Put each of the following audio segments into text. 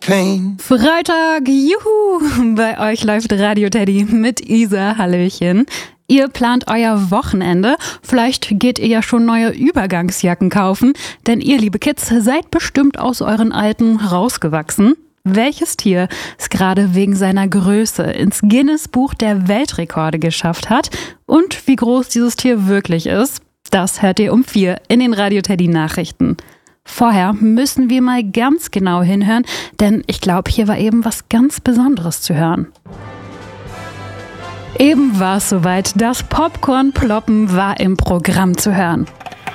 pain. Freitag, juhu! Bei euch läuft Radio Teddy mit Isa, hallöchen. Ihr plant euer Wochenende. Vielleicht geht ihr ja schon neue Übergangsjacken kaufen, denn ihr, liebe Kids, seid bestimmt aus euren alten rausgewachsen. Welches Tier es gerade wegen seiner Größe ins Guinness-Buch der Weltrekorde geschafft hat und wie groß dieses Tier wirklich ist, das hört ihr um 4 in den Radio Teddy Nachrichten. Vorher müssen wir mal ganz genau hinhören, denn ich glaube, hier war eben was ganz Besonderes zu hören. Eben war es soweit, das Popcorn-Ploppen war im Programm zu hören.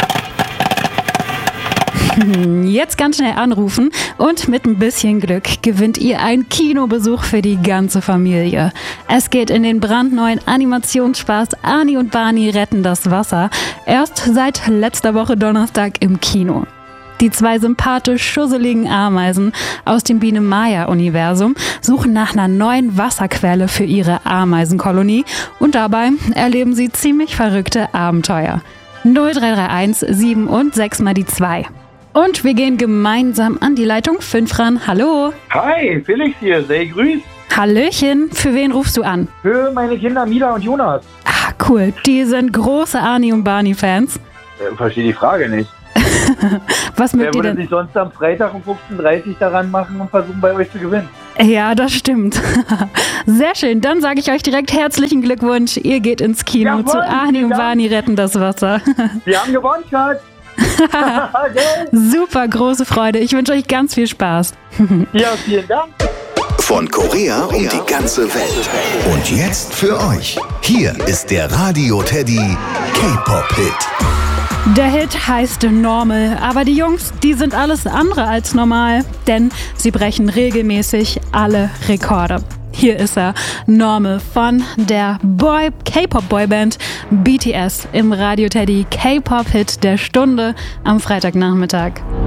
Jetzt ganz schnell anrufen und mit ein bisschen Glück gewinnt ihr einen Kinobesuch für die ganze Familie. Es geht in den brandneuen Animationsspaß Ani und Barney retten das Wasser, erst seit letzter Woche Donnerstag im Kino. Die 2 sympathisch schusseligen Ameisen aus dem Biene-Maya-Universum suchen nach einer neuen Wasserquelle für ihre Ameisenkolonie und dabei erleben sie ziemlich verrückte Abenteuer. 0331 7 und 6 mal die 2. Und wir gehen gemeinsam an die Leitung 5 ran. Hallo. Hi, Felix hier, sei grüßt. Hallöchen, für wen rufst du an? Für meine Kinder Mila und Jonas. Ah, cool, die sind große Ani und Barney-Fans. Verstehe die Frage nicht. Was Wer mögt ihr würde denn? sich sonst am Freitag um 15:30 Uhr daran machen und versuchen, bei euch zu gewinnen? Ja, das stimmt. Sehr schön, dann sage ich euch direkt herzlichen Glückwunsch. Ihr geht ins Kino Jawohl, zu Ani und vielen Dank. Barney retten das Wasser. Wir haben gewonnen, Schatz. Geil. Super, große Freude. Ich wünsche euch ganz viel Spaß. Ja, vielen Dank. Von Korea um die ganze Welt. Und jetzt für euch. Hier ist der Radio Teddy K-Pop-Hit. Der Hit heißt Normal, aber die Jungs, die sind alles andere als normal, denn sie brechen regelmäßig alle Rekorde. Hier ist er, Normal von der K-Pop-Boyband BTS im Radio Teddy K-Pop-Hit der Stunde am Freitagnachmittag.